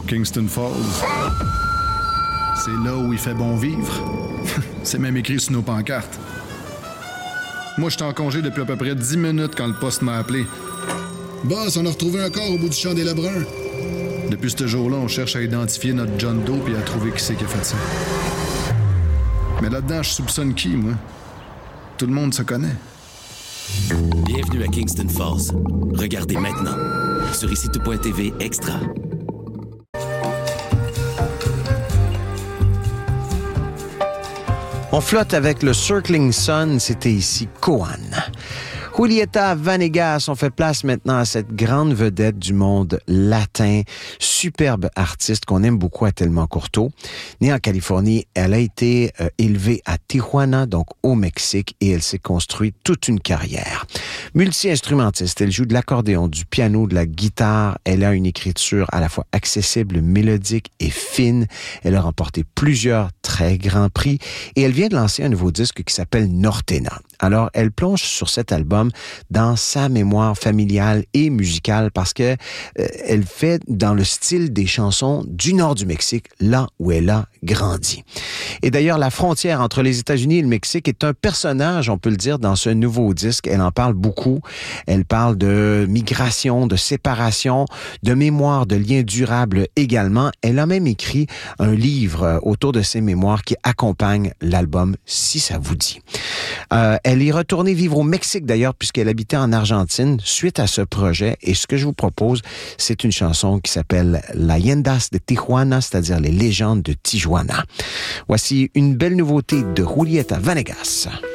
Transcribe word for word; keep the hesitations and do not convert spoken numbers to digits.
Kingston Falls. C'est là où il fait bon vivre. C'est même écrit sur nos pancartes. Moi, j'étais en congé depuis à peu près dix minutes quand le poste m'a appelé. Boss, on a retrouvé un corps au bout du champ des Lebrun. Depuis ce jour-là, on cherche à identifier notre John Doe et à trouver qui c'est qui a fait ça. Mais là-dedans, je soupçonne qui, moi? Tout le monde se connaît. Bienvenue à Kingston Falls. Regardez maintenant sur ici tout point t v Extra. On flotte avec le Circling Sun, c'était ici Coan. Julieta Venegas, on fait place maintenant à cette grande vedette du monde latin, superbe artiste qu'on aime beaucoup à Tellement Courteau. Née en Californie, elle a été euh, élevée à Tijuana, donc au Mexique, et elle s'est construite toute une carrière. Multi-instrumentiste, elle joue de l'accordéon, du piano, de la guitare. Elle a une écriture à la fois accessible, mélodique et fine. Elle a remporté plusieurs très grands prix et elle vient de lancer un nouveau disque qui s'appelle Nortena. Alors, elle plonge sur cet album dans sa mémoire familiale et musicale parce que euh, elle fait dans le style des chansons du nord du Mexique, là où elle a grandi. Et d'ailleurs, la frontière entre les États-Unis et le Mexique est un personnage, on peut le dire, dans ce nouveau disque. Elle en parle beaucoup. Elle parle de migration, de séparation, de mémoire, de liens durables également. Elle a même écrit un livre autour de ses mémoires qui accompagne l'album, si ça vous dit. Euh, elle est retournée vivre au Mexique d'ailleurs, puisqu'elle habitait en Argentine suite à ce projet. Et ce que je vous propose, c'est une chanson qui s'appelle Leyendas de Tijuana, c'est-à-dire les légendes de Tijuana. Voici une belle nouveauté de Julieta Venegas.